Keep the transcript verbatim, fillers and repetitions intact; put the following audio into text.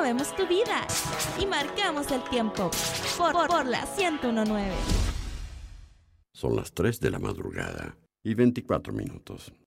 movemos tu vida y marcamos el tiempo por, por, por la ciento nueve. Son las tres de la madrugada y veinticuatro minutos.